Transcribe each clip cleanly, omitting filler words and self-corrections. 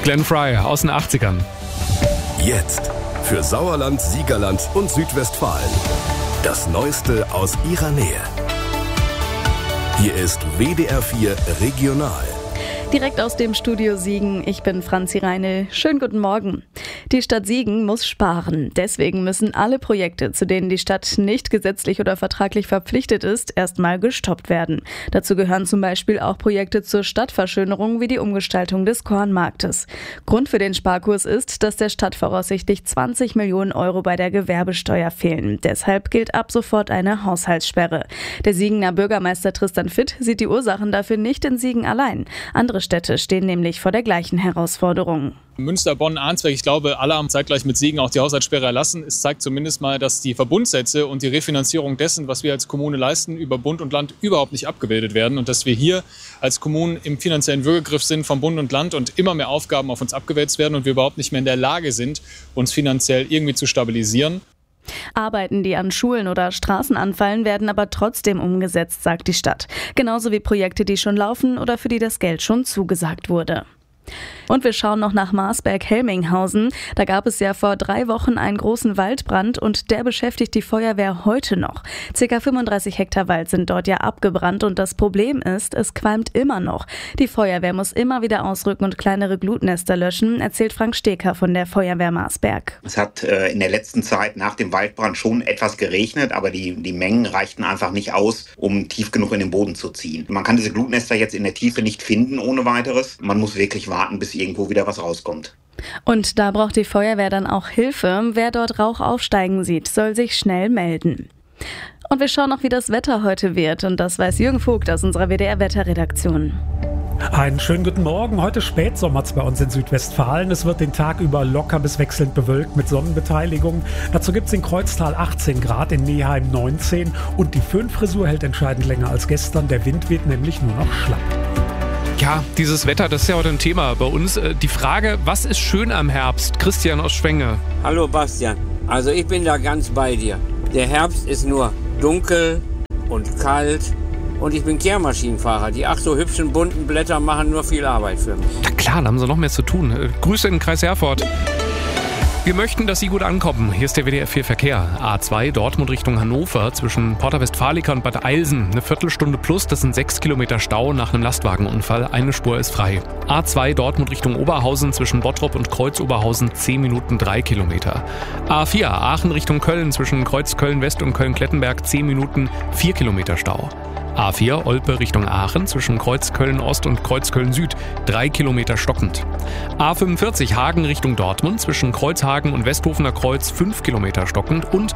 Glenn Frey aus den 80ern. Jetzt für Sauerland, Siegerland und Südwestfalen. Das Neueste aus ihrer Nähe. Hier ist WDR 4 Regional. Direkt aus dem Studio Siegen, ich bin Franzi Reinl. Schönen guten Morgen. Die Stadt Siegen muss sparen. Deswegen müssen alle Projekte, zu denen die Stadt nicht gesetzlich oder vertraglich verpflichtet ist, erstmal gestoppt werden. Dazu gehören zum Beispiel auch Projekte zur Stadtverschönerung wie die Umgestaltung des Kornmarktes. Grund für den Sparkurs ist, dass der Stadt voraussichtlich 20 Millionen Euro bei der Gewerbesteuer fehlen. Deshalb gilt ab sofort eine Haushaltssperre. Der Siegener Bürgermeister Tristan Fitt sieht die Ursachen dafür nicht in Siegen allein. Andere Städte stehen nämlich vor der gleichen Herausforderung. Münster, Bonn, Arnsberg, ich glaube, alle haben zeitgleich mit Siegen auch die Haushaltssperre erlassen. Es zeigt zumindest mal, dass die Verbundsätze und die Refinanzierung dessen, was wir als Kommune leisten, über Bund und Land überhaupt nicht abgebildet werden und dass wir hier als Kommunen im finanziellen Würgegriff sind vom Bund und Land und immer mehr Aufgaben auf uns abgewälzt werden und wir überhaupt nicht mehr in der Lage sind, uns finanziell irgendwie zu stabilisieren. Arbeiten, die an Schulen oder Straßen anfallen, werden aber trotzdem umgesetzt, sagt die Stadt. Genauso wie Projekte, die schon laufen oder für die das Geld schon zugesagt wurde. Und wir schauen noch nach Marsberg-Helminghausen. Da gab es ja vor 3 Wochen einen großen Waldbrand und der beschäftigt die Feuerwehr heute noch. Ca. 35 Hektar Wald sind dort ja abgebrannt und das Problem ist, es qualmt immer noch. Die Feuerwehr muss immer wieder ausrücken und kleinere Glutnester löschen, erzählt Frank Steker von der Feuerwehr Marsberg. Es hat in der letzten Zeit nach dem Waldbrand schon etwas geregnet, aber die Mengen reichten einfach nicht aus, um tief genug in den Boden zu ziehen. Man kann diese Glutnester jetzt in der Tiefe nicht finden ohne weiteres. Man muss wirklich warten, bis irgendwo wieder was rauskommt. Und da braucht die Feuerwehr dann auch Hilfe. Wer dort Rauch aufsteigen sieht, soll sich schnell melden. Und wir schauen noch, wie das Wetter heute wird. Und das weiß Jürgen Vogt aus unserer WDR-Wetterredaktion. Einen schönen guten Morgen. Heute Spätsommer bei uns in Südwestfalen. Es wird den Tag über locker bis wechselnd bewölkt mit Sonnenbeteiligung. Dazu gibt es in Kreuztal 18 Grad, in Neheim 19 und die Föhnfrisur hält entscheidend länger als gestern. Der Wind weht nämlich nur noch schlapp. Ja, dieses Wetter, das ist ja heute ein Thema bei uns. Die Frage, was ist schön am Herbst? Christian aus Schwenge. Hallo Bastian, also ich bin da ganz bei dir. Der Herbst ist nur dunkel und kalt und ich bin Kehrmaschinenfahrer. Die ach so hübschen bunten Blätter machen nur viel Arbeit für mich. Na klar, da haben sie noch mehr zu tun. Grüße in den Kreis Herford. Wir möchten, dass Sie gut ankommen. Hier ist der WDR 4 Verkehr. A2 Dortmund Richtung Hannover zwischen Porta Westfalica und Bad Eilsen. Eine Viertelstunde plus, das sind 6 Kilometer Stau nach einem Lastwagenunfall. Eine Spur ist frei. A2 Dortmund Richtung Oberhausen zwischen Bottrop und Kreuz-Oberhausen 10 Minuten 3 Kilometer. A4 Aachen Richtung Köln zwischen Kreuz Köln-West und Köln-Klettenberg 10 Minuten 4 Kilometer Stau. A4 Olpe Richtung Aachen zwischen Kreuz Köln-Ost und Kreuz Köln-Süd 3 Kilometer stockend. A45 Hagen Richtung Dortmund zwischen Kreuzhagen und Westhofener Kreuz 5 Kilometer stockend und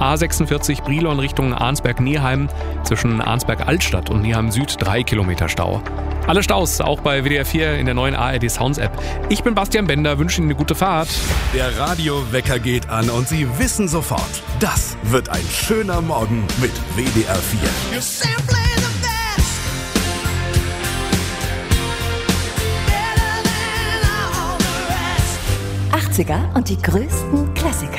A46 Brilon Richtung Arnsberg-Neheim zwischen Arnsberg-Altstadt und Neheim-Süd 3 Kilometer Stau. Alle Staus auch bei WDR 4 in der neuen ARD Sounds App. Ich bin Bastian Bender, wünsche Ihnen eine gute Fahrt. Der Radiowecker geht an und Sie wissen sofort, das wird ein schöner Morgen mit WDR 4. 80er und die größten Klassiker.